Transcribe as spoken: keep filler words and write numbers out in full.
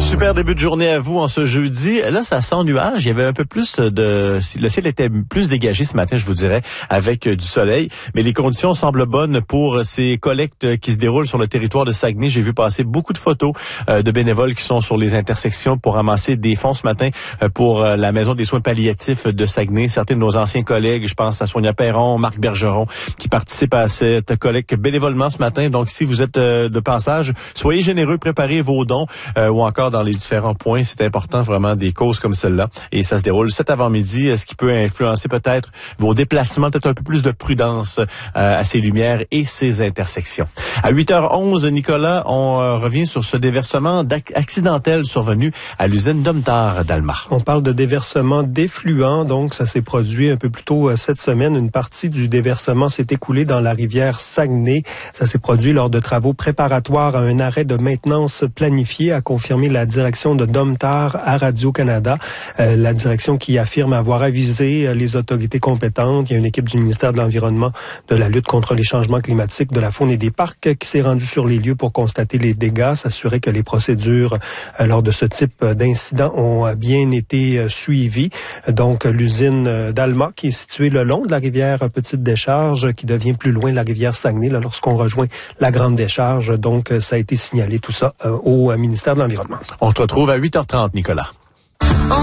Super début de journée à vous en ce jeudi. Là, ça sent nuage. Il y avait un peu plus de... Le ciel était plus dégagé ce matin, je vous dirais, avec du soleil. Mais les conditions semblent bonnes pour ces collectes qui se déroulent sur le territoire de Saguenay. J'ai vu passer beaucoup de photos euh, de bénévoles qui sont sur les intersections pour ramasser des fonds ce matin euh, pour euh, la Maison des soins palliatifs de Saguenay. Certains de nos anciens collègues, je pense à Sonia Perron, Marc Bergeron, qui participent à cette collecte bénévolement ce matin. Donc, si vous êtes euh, de passage, soyez généreux, préparez vos dons euh, ou encore dans les différents points. C'est important vraiment des causes comme celle-là. Et ça se déroule cet avant-midi, ce qui peut influencer peut-être vos déplacements, peut-être un peu plus de prudence euh, à ces lumières et ces intersections. À huit heures onze, Nicolas, on euh, revient sur ce déversement accidentel survenu à l'usine Domtar d'Alma. On parle de déversement d'effluents, donc ça s'est produit un peu plus tôt euh, cette semaine. Une partie du déversement s'est écoulée dans la rivière Saguenay. Ça s'est produit lors de travaux préparatoires à un arrêt de maintenance planifié, a confirmé la direction de Domtar à Radio-Canada. Euh, la direction qui affirme avoir avisé euh, les autorités compétentes. Il y a une équipe du ministère de l'Environnement, de la lutte contre les changements climatiques, de la faune et des parcs qui s'est rendue sur les lieux pour constater les dégâts, s'assurer que les procédures euh, lors de ce type d'incident ont euh, bien été euh, suivies. Donc, l'usine euh, d'Alma qui est située le long de la rivière Petite Décharge, qui devient plus loin la rivière Saguenay, là, lorsqu'on rejoint la Grande Décharge. Donc, euh, ça a été signalé tout ça euh, au euh, ministère de l'Environnement. On te retrouve à huit heures trente, Nicolas.